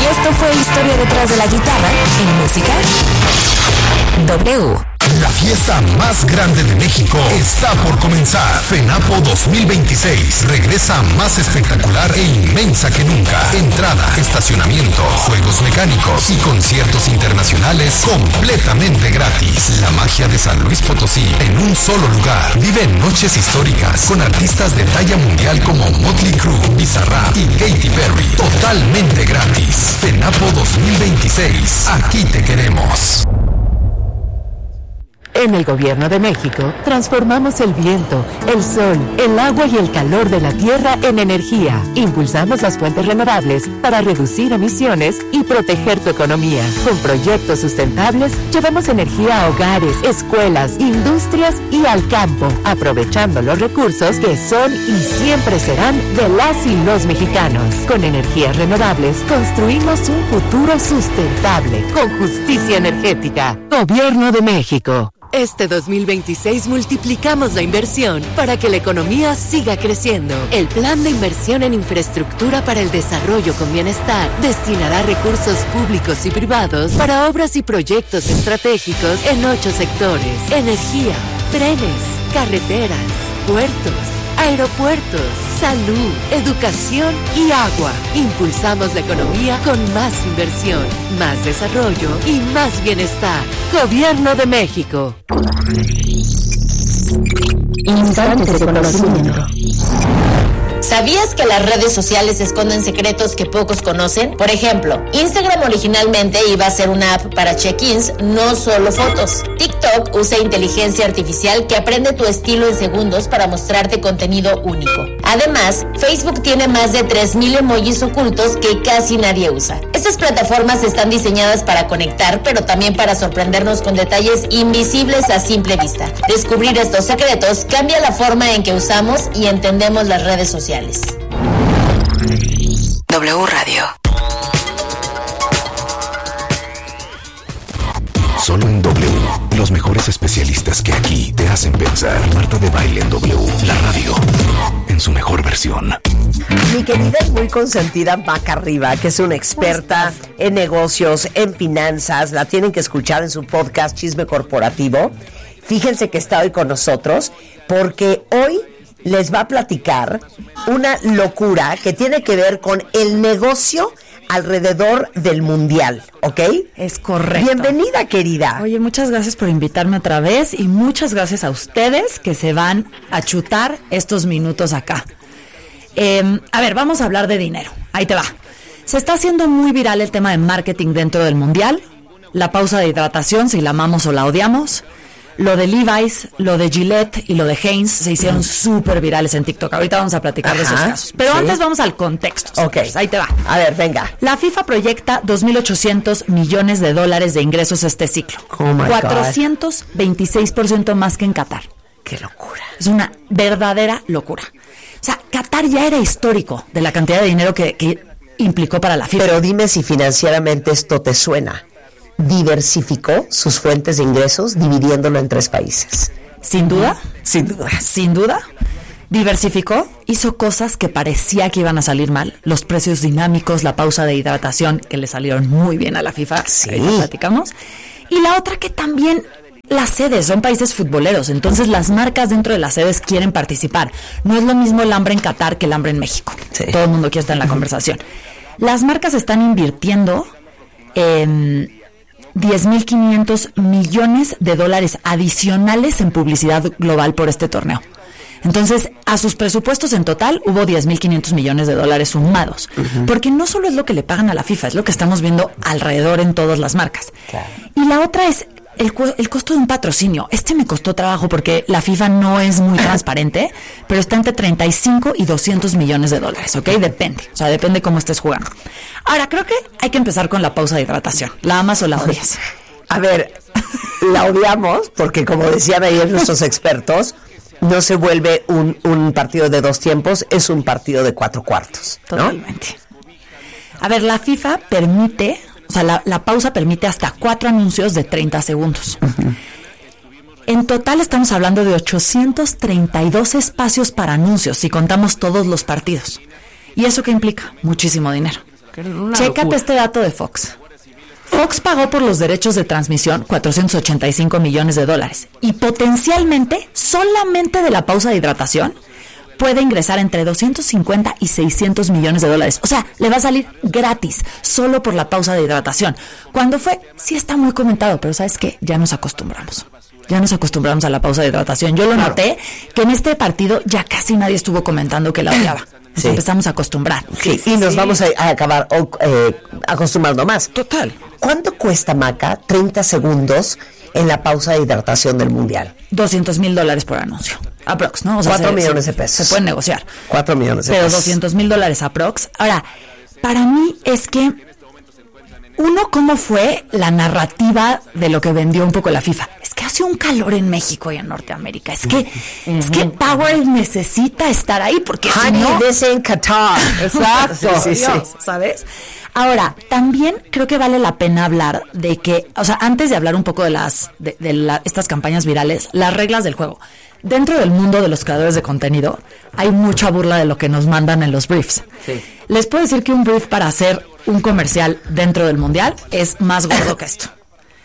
Y esto fue Historia detrás de la guitarra en Música W. La fiesta más grande de México está por comenzar. FENAPO 2026 regresa más espectacular e inmensa que nunca. Entrada, estacionamiento, juegos mecánicos y conciertos internacionales completamente gratis. La magia de San Luis Potosí en un solo lugar. Vive noches históricas con artistas de talla mundial como Motley Crue, Bizarrap y Katy Perry. Totalmente gratis. FENAPO 2026. Aquí te queremos. En el Gobierno de México, transformamos el viento, el sol, el agua y el calor de la tierra en energía. Impulsamos las fuentes renovables para reducir emisiones y proteger tu economía. Con proyectos sustentables, llevamos energía a hogares, escuelas, industrias y al campo, aprovechando los recursos que son y siempre serán de las y los mexicanos. Con energías renovables, construimos un futuro sustentable, con justicia energética. Gobierno de México. Este 2026 multiplicamos la inversión para que la economía siga creciendo. El Plan de Inversión en Infraestructura para el Desarrollo con Bienestar destinará recursos públicos y privados para obras y proyectos estratégicos en 8 sectores: energía, trenes, carreteras, puertos, aeropuertos, salud, educación y agua. Impulsamos la economía con más inversión, más desarrollo y más bienestar. Gobierno de México. Instantes de conocimiento. ¿Sabías que las redes sociales esconden secretos que pocos conocen? Por ejemplo, Instagram originalmente iba a ser una app para check-ins, no solo fotos. TikTok usa inteligencia artificial que aprende tu estilo en segundos para mostrarte contenido único. Además, Facebook tiene más de 3,000 emojis ocultos que casi nadie usa. Estas plataformas están diseñadas para conectar, pero también para sorprendernos con detalles invisibles a simple vista. Descubrir estos secretos cambia la forma en que usamos y entendemos las redes sociales. W Radio. Solo en W, los mejores especialistas que aquí te hacen pensar. Marta de Baile en W, la radio, en su mejor versión. Mi querida y muy consentida Maca Riva, que es una experta en negocios, en finanzas, la tienen que escuchar en su podcast Chisme Corporativo. Fíjense que está hoy con nosotros porque hoy les va a platicar una locura que tiene que ver con el negocio alrededor del mundial, ¿ok? Es correcto. Bienvenida, querida. Oye, muchas gracias por invitarme otra vez y muchas gracias a ustedes que se van a chutar estos minutos acá. A ver, vamos a hablar de dinero. Ahí te va. Se está haciendo muy viral el tema de marketing dentro del mundial. La pausa de hidratación, si la amamos o la odiamos. Lo de Levi's, lo de Gillette y lo de Heinz se hicieron súper virales en TikTok. Ahorita vamos a platicar de esos casos. Pero antes vamos al contexto. Ok. Ahí te va. A ver, venga. La FIFA proyecta $2,800 millones de ingresos este ciclo. Oh my 426% más que en Qatar. ¡Qué locura! Es una verdadera locura. O sea, Qatar ya era histórico de la cantidad de dinero que implicó para la FIFA. Pero dime si financieramente esto te suena. Diversificó sus fuentes de ingresos dividiéndolo en 3 países. Sin duda. Sin duda. Sin duda. Diversificó, hizo cosas que parecía que iban a salir mal. Los precios dinámicos, la pausa de hidratación, que le salieron muy bien a la FIFA. Sí. Ahí lo platicamos. Y la otra que también, las sedes son países futboleros, entonces las marcas dentro de las sedes quieren participar. No es lo mismo el hambre en Qatar que el hambre en México. Sí. Todo el mundo quiere estar en la conversación. Las marcas están invirtiendo en $10,500 millones adicionales en publicidad global por este torneo. Entonces, a sus presupuestos en total hubo $10,500 millones sumados. Porque no solo es lo que le pagan a la FIFA, es lo que estamos viendo alrededor en todas las marcas. Claro. Y la otra es el costo de un patrocinio. Me costó trabajo porque la FIFA no es muy transparente, pero está entre 35 y $200 millones, ¿ok? Depende. O sea, depende cómo estés jugando. Ahora, creo que hay que empezar con la pausa de hidratación. ¿La amas o la odias? A ver, la odiamos porque, como decían ayer nuestros expertos, no se vuelve un partido de 2 tiempos, es un partido de 4 cuartos, ¿no? Totalmente. A ver, la FIFA permite, o sea, la pausa permite hasta 4 anuncios de 30 segundos. En total estamos hablando de 832 espacios para anuncios, si contamos todos los partidos. ¿Y eso qué implica? Muchísimo dinero. Chécate este dato de Fox. Fox pagó por los derechos de transmisión $485 millones y potencialmente, solamente de la pausa de hidratación, puede ingresar entre 250 y 600 millones de dólares. O sea, le va a salir gratis, solo por la pausa de hidratación. Cuando fue, sí está muy comentado, pero ¿sabes qué? Ya nos acostumbramos. Ya nos acostumbramos a la pausa de hidratación. Yo lo noté que en este partido ya casi nadie estuvo comentando que la odiaba. Nos empezamos a acostumbrar. Sí, y nos vamos a acabar acostumbrando más. Total. ¿Cuánto cuesta, Maca, 30 segundos en la pausa de hidratación del Mundial? $200,000 por anuncio. Aprox, ¿no? O sea, 4 millones de pesos. Se pueden negociar. 4 millones de pesos. Pero $200,000 aprox. Ahora, para mí es que uno, ¿cómo fue la narrativa de lo que vendió un poco la FIFA? Es que hace un calor en México y en Norteamérica. Es que Power necesita estar ahí porque si no... this in Qatar. Exacto. Sí, ¿sabes? Ahora, también creo que vale la pena hablar de que, o sea, antes de hablar un poco de estas campañas virales, las reglas del juego. Dentro del mundo de los creadores de contenido, hay mucha burla de lo que nos mandan en los briefs. Sí. Les puedo decir que un brief para hacer un comercial dentro del mundial es más gordo que esto.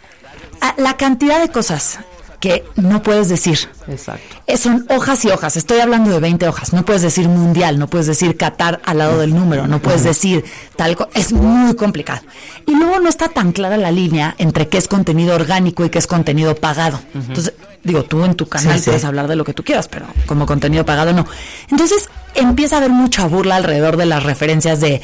La cantidad de cosas que no puedes decir. Exacto. Son hojas y hojas. Estoy hablando de 20 hojas. No puedes decir mundial, no puedes decir Qatar al lado del número, no puedes decir tal cosa. Es muy complicado. Y luego no está tan clara la línea entre qué es contenido orgánico y qué es contenido pagado. Entonces, digo, tú en tu canal puedes hablar de lo que tú quieras, pero como contenido pagado no. Entonces, empieza a haber mucha burla alrededor de las referencias de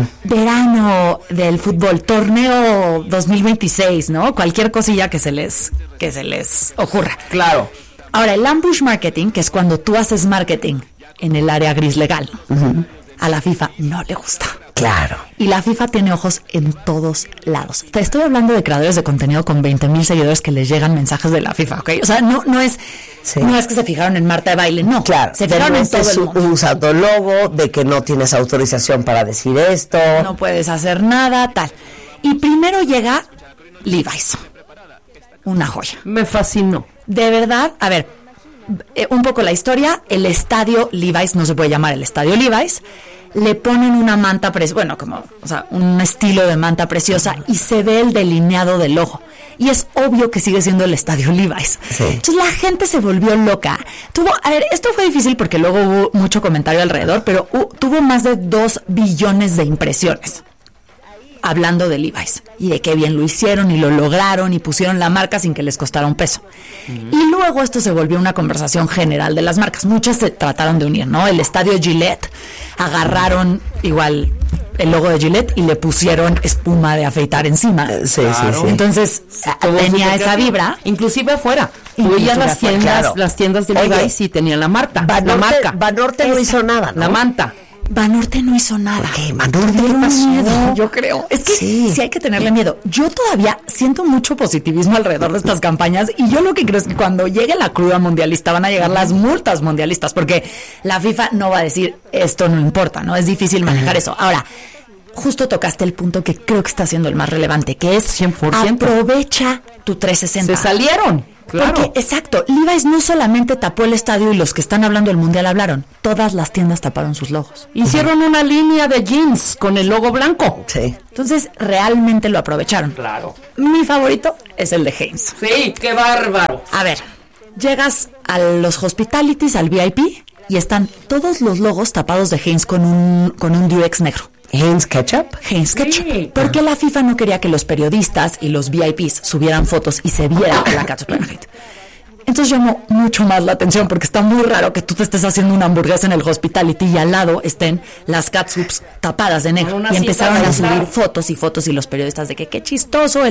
verano del fútbol, torneo 2026, ¿no? Cualquier cosilla que se les ocurra. Claro. Ahora, el ambush marketing, que es cuando tú haces marketing en el área gris legal, a la FIFA no le gusta. Claro. Y la FIFA tiene ojos en todos lados. Te estoy hablando de creadores de contenido con 20,000 seguidores que les llegan mensajes de la FIFA, ¿ok? O sea, no es que se fijaron en Marta de Baile, no. Claro. Se fijaron en todo el mundo. Usando logo, de que no tienes autorización para decir esto. No puedes hacer nada, tal. Y primero llega Levi's. Una joya. Me fascinó. De verdad, a ver, un poco la historia. El estadio Levi's, no se puede llamar el estadio Levi's. Le ponen una manta preciosa, bueno, como, o sea, un estilo de manta preciosa y se ve el delineado del logo. Y es obvio que sigue siendo el estadio Levi's. Sí. Entonces la gente se volvió loca. Esto fue difícil porque luego hubo mucho comentario alrededor, pero tuvo más de 2 billones de impresiones hablando de Levi's y de qué bien lo hicieron y lo lograron y pusieron la marca sin que les costara un peso. Y luego esto se volvió una conversación general de las marcas. Muchas se trataron de unir, ¿no? El estadio Gillette, agarraron igual el logo de Gillette y le pusieron espuma de afeitar encima. Sí. Entonces tenía esa vibra. Inclusive afuera. Veías las tiendas de Levi's y tenían la marca. Banorte no hizo nada, ¿no? La manta. Banorte no hizo nada. ¿Qué? ¿Banorte qué pasó? Miedo, yo creo. Es que sí hay que tenerle miedo. Yo todavía siento mucho positivismo alrededor de estas campañas y yo lo que creo es que cuando llegue la cruda mundialista van a llegar las multas mundialistas porque la FIFA no va a decir esto no importa, ¿no? Es difícil manejar eso. Ahora, justo tocaste el punto que creo que está siendo el más relevante, que es 100%. Aprovecha tu 360. Se salieron. Claro. Porque, exacto, Levi's no solamente tapó el estadio y los que están hablando del mundial hablaron, todas las tiendas taparon sus logos. Hicieron una línea de jeans con el logo blanco. Sí. Entonces, realmente lo aprovecharon. Claro. Mi favorito es el de Heinz. Sí, qué bárbaro. A ver, llegas a los hospitalities, al VIP, y están todos los logos tapados de Heinz con un Durex negro. ¿Heinz Ketchup? Heinz Ketchup. Sí. Porque la FIFA no quería que los periodistas y los VIPs subieran fotos y se viera la ketchup en la gente. Entonces llamó mucho más la atención porque está muy raro que tú te estés haciendo una hamburguesa en el hospitality y al lado estén las catsups tapadas de negro. Y empezaron a subir fotos y los periodistas de que qué chistoso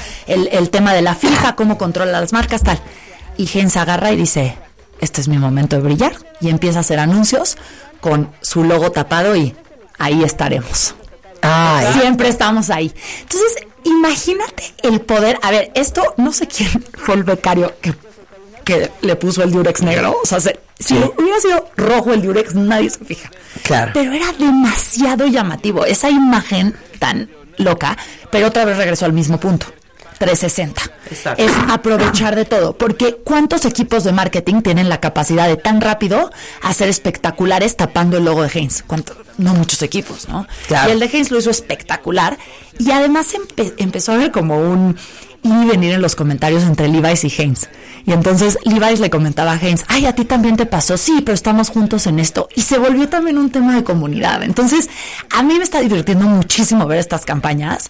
el tema de la FIFA, cómo controla las marcas, tal. Y Heinz agarra y dice, este es mi momento de brillar. Y empieza a hacer anuncios con su logo tapado y ahí estaremos. Siempre estamos ahí. Entonces, imagínate el poder. A ver, esto, no sé quién fue el becario que le puso el Durex negro. O sea, si hubiera sido rojo el Durex, nadie se fija. Claro. Pero era demasiado llamativo. Esa imagen tan loca, pero otra vez regresó al mismo punto. 360. Exacto. Es aprovechar de todo, porque ¿cuántos equipos de marketing tienen la capacidad de tan rápido hacer espectaculares tapando el logo de Heinz? No muchos equipos, ¿no? Claro. Y el de Heinz lo hizo espectacular, y además empezó a haber como un ir y venir en los comentarios entre Levi's y Heinz. Y entonces Levi's le comentaba a Heinz, ay, ¿a ti también te pasó? Sí, pero estamos juntos en esto. Y se volvió también un tema de comunidad. Entonces, a mí me está divirtiendo muchísimo ver estas campañas.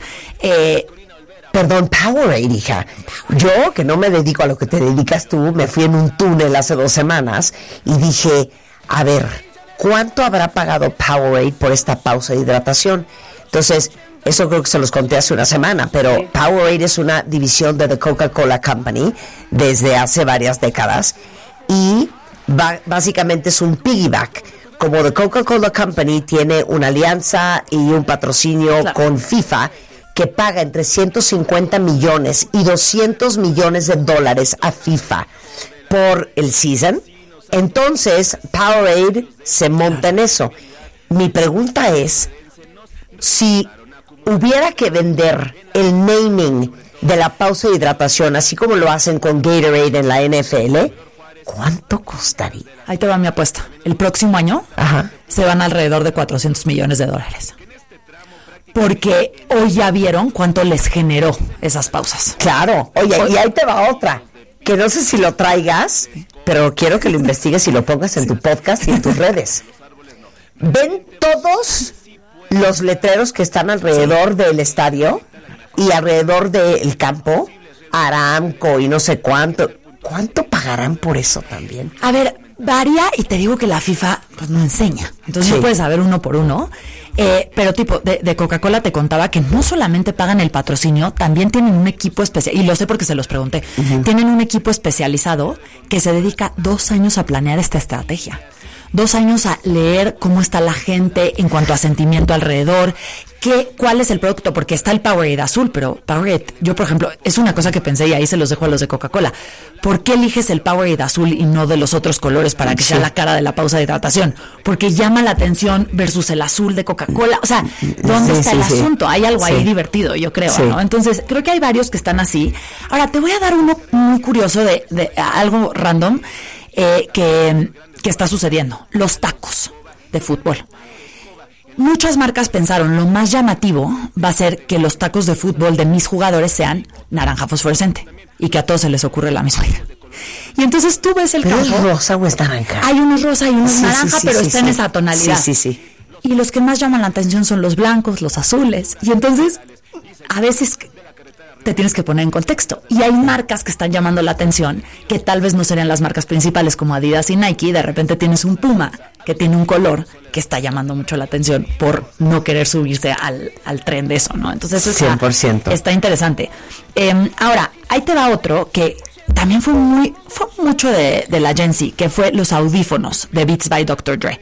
Perdón, Powerade, hija. Yo, que no me dedico a lo que te dedicas tú, me fui en un túnel hace 2 semanas y dije, a ver, ¿cuánto habrá pagado Powerade por esta pausa de hidratación? Entonces, eso creo que se los conté hace una semana, pero Powerade es una división de The Coca-Cola Company desde hace varias décadas y básicamente es un piggyback. Como The Coca-Cola Company tiene una alianza y un patrocinio con FIFA que paga entre 150 millones y 200 millones de dólares a FIFA por el season, entonces Powerade se monta en eso. Mi pregunta es, si hubiera que vender el naming de la pausa de hidratación, así como lo hacen con Gatorade en la NFL, ¿cuánto costaría? Ahí te va mi apuesta. El próximo año se van alrededor de 400 millones de dólares. Porque hoy ya vieron cuánto les generó esas pausas. Claro. Oye, y ahí te va otra, que no sé si lo traigas, pero quiero que lo investigues y lo pongas en tu podcast y en tus redes. ¿Ven todos los letreros que están alrededor del estadio y alrededor del campo? Aramco y no sé cuánto. ¿Cuánto pagarán por eso también? A ver, varía, y te digo que la FIFA pues no enseña. Entonces no puedes saber uno por uno. Pero tipo, de Coca-Cola te contaba que no solamente pagan el patrocinio, también tienen un equipo especial, y lo sé porque se los pregunté, tienen un equipo especializado que se dedica 2 años a planear esta estrategia. 2 años a leer cómo está la gente en cuanto a sentimiento alrededor, cuál es el producto, porque está el Powerade azul, pero Powerade, yo por ejemplo, es una cosa que pensé y ahí se los dejo a los de Coca-Cola. ¿Por qué eliges el Powerade azul y no de los otros colores para que sea la cara de la pausa de hidratación? Porque llama la atención versus el azul de Coca-Cola. O sea, ¿dónde está el asunto? Hay algo ahí divertido, yo creo, ¿no? Entonces, creo que hay varios que están así. Ahora, te voy a dar uno muy curioso de algo random que está sucediendo. Los tacos de fútbol. Muchas marcas pensaron, lo más llamativo va a ser que los tacos de fútbol de mis jugadores sean naranja fosforescente y que a todos se les ocurre la misma idea. Y entonces tú ves el ¿Pero campo. es rosa o es naranja? Hay unos rosa y unos naranja, pero está en esa tonalidad. Sí. Y los que más llaman la atención son los blancos, los azules. Y entonces, a veces te tienes que poner en contexto. Y hay marcas que están llamando la atención, que tal vez no serían las marcas principales como Adidas y Nike. De repente tienes un Puma que tiene un color que está llamando mucho la atención por no querer subirse al tren de eso, ¿no? Entonces eso 100%. Está interesante. Ahora, ahí te va otro que también fue mucho de la Gen Z, que fue los audífonos de Beats by Dr. Dre.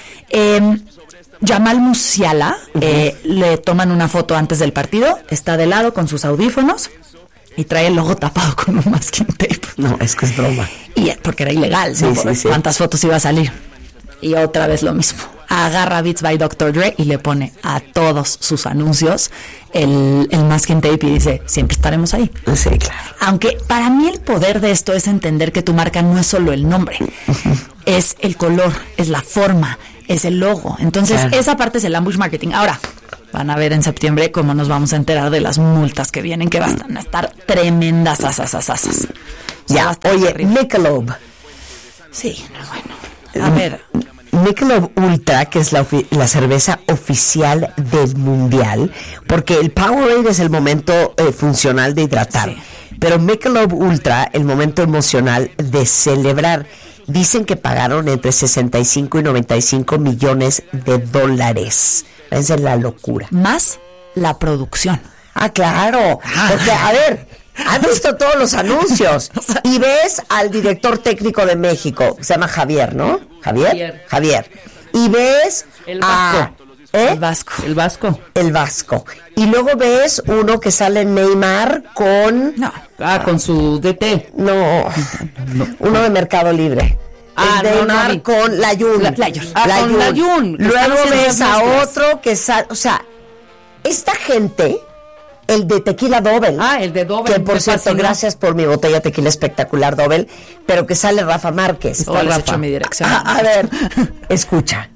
Jamal Musiala, le toman una foto antes del partido, está de lado con sus audífonos y trae el logo tapado con un masking tape. No, es que es broma. Y porque era ilegal, ¿no? ¿Cuántas fotos iba a salir? Y otra vez lo mismo. Agarra Beats by Dr. Dre y le pone a todos sus anuncios el masking tape y dice, siempre estaremos ahí. Sí, claro. Aunque para mí el poder de esto es entender que tu marca no es solo el nombre, es el color, es la forma, es el logo. Entonces, esa parte es el ambush marketing. Ahora, van a ver en septiembre cómo nos vamos a enterar de las multas que vienen, que van a estar tremendas, asas. Ya, oye, Michelob. Sí, bueno. A ver. Michelob Ultra, que es la cerveza oficial del mundial, porque el Powerade es el momento funcional de hidratar, pero Michelob Ultra, el momento emocional de celebrar. Dicen que pagaron entre 65 y 95 millones de dólares. Esa es la locura. Más la producción. Ah, claro. Porque, a ver, has visto todos los anuncios y ves al director técnico de México, se llama Javier, ¿no? Javier. Y ves el Vasco. El Vasco. Y luego ves uno que sale Neymar con... No. Con su DT. No. Uno de Mercado Libre. Neymar con Layún. Con Layún. Luego ves a otro que sale... O sea, esta gente el de tequila Dobel. El de Dobel. Que por cierto, gracias por mi botella de tequila espectacular Dobel, pero que sale Rafa Márquez. Hola, Rafa. Mi dirección. A ver, escucha.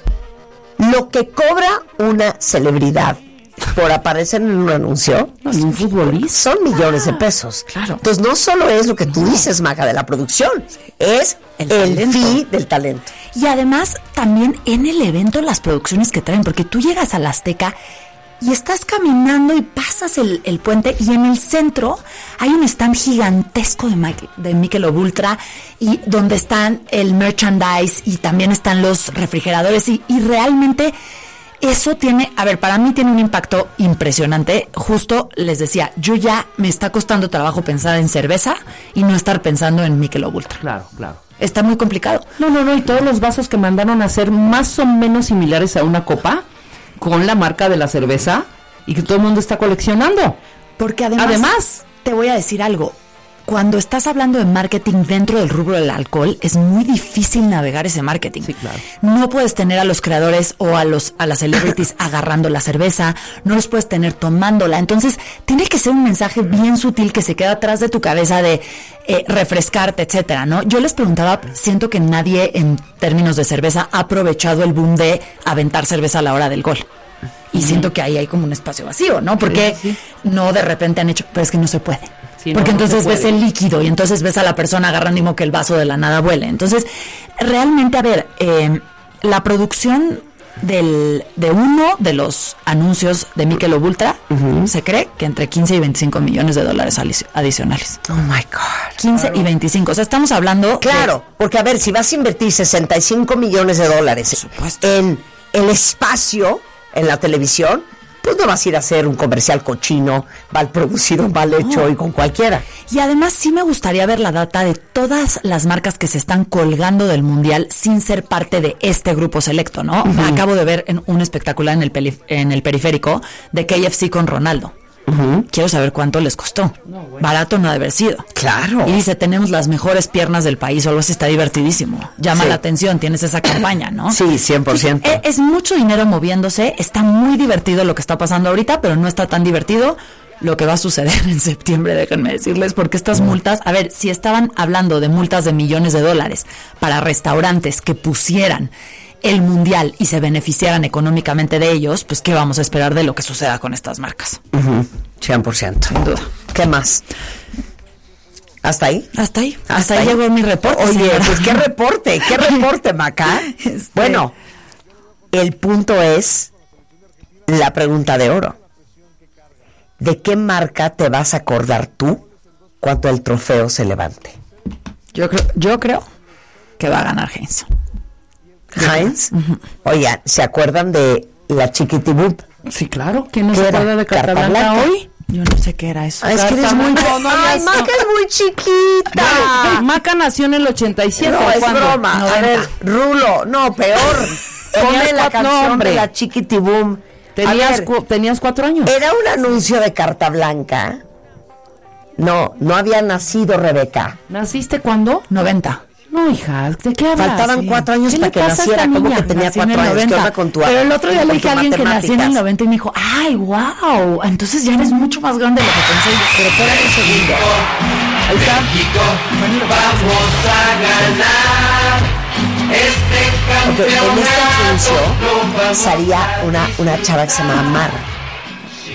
Lo que cobra una celebridad por aparecer en un anuncio, un futbolista, son millones de pesos. Claro. Entonces no solo es lo que tú dices, Maca, de la producción, es el fee del talento. Y además también en el evento las producciones que traen, porque tú llegas a la Azteca y estás caminando y pasas el puente y en el centro hay un stand gigantesco de Michelob Ultra y donde están el merchandise y también están los refrigeradores y realmente eso tiene, para mí tiene un impacto impresionante. Justo les decía, yo ya me está costando trabajo pensar en cerveza y no estar pensando en Michelob Ultra. Claro. Está muy complicado. No, y todos los vasos que mandaron a ser más o menos similares a una copa con la marca de la cerveza y que todo el mundo está coleccionando. Porque además te voy a decir algo. Cuando estás hablando de marketing dentro del rubro del alcohol, es muy difícil navegar ese marketing. Sí, claro. No puedes tener a los creadores o a las celebrities agarrando la cerveza, no los puedes tener tomándola. Entonces, tiene que ser un mensaje bien sutil que se queda atrás de tu cabeza de refrescarte, etcétera, ¿no? Yo les preguntaba, siento que nadie en términos de cerveza ha aprovechado el boom de aventar cerveza a la hora del gol. Y siento que ahí hay como un espacio vacío, ¿no? Porque no de repente han hecho, pero es que no se puede. Sí, porque entonces ves el líquido y entonces ves a la persona agarrando y que el vaso de la nada vuele. Entonces, realmente, la producción de uno de los anuncios de Michelob Ultra, se cree que entre 15 y 25 millones de dólares adicionales. Oh my God. 15 y 25. O sea, estamos hablando. Claro, porque si vas a invertir 65 millones de dólares en el espacio, en la televisión, pues no vas a ir a hacer un comercial cochino, mal producido, mal hecho y con cualquiera. Y además sí me gustaría ver la data de todas las marcas que se están colgando del mundial sin ser parte de este grupo selecto, ¿no? Acabo de ver un espectacular en el periférico de KFC con Ronaldo. Quiero saber cuánto les costó. Barato no ha de haber sido. Claro. Y dice, tenemos las mejores piernas del país, o algo así, está divertidísimo. Llama la atención, tienes esa campaña, ¿no? Sí, 100%. Es mucho dinero moviéndose, está muy divertido lo que está pasando ahorita, pero no está tan divertido lo que va a suceder en septiembre, déjenme decirles, porque estas multas, si estaban hablando de multas de millones de dólares para restaurantes que pusieran el mundial y se beneficiaran económicamente de ellos, pues ¿qué vamos a esperar de lo que suceda con estas marcas? 100%. Sin duda. ¿Qué más? ¿Hasta ahí? Hasta ahí llegó mi reporte. Oye, señora. pues qué reporte, Maca. Bueno, el punto es la pregunta de oro. ¿De qué marca te vas a acordar tú cuando el trofeo se levante? Yo creo que va a ganar Heinz. ¿Heinz? Oigan, ¿se acuerdan de la Chiquitibum? Sí, claro. ¿Quién no se acuerda de Carta Blanca hoy? Yo no sé qué era eso. Es que eres muy... Maca es muy chiquita. Maca nació en el 87. No, es broma. 90. A ver, Rulo. No, peor. Ponme la canción de la Chiquitibum. Tenías 4 años. Era un anuncio de Carta Blanca. No había nacido Rebeca. ¿Naciste cuándo? 90. No, hija, ¿de qué hablas? Faltaban 4 años para que naciera. ¿Cómo que tenía 4 años? ¿Qué onda con tu Pero el otro día le dije a alguien que nació en el 90 y me dijo, ¡ay, wow! Entonces ya eres mucho más grande de lo que pensé. Pero espérate un segundo. Ahí está. México, vamos a ganar este campeonato. En este anuncio salía una chava que se llama Mar.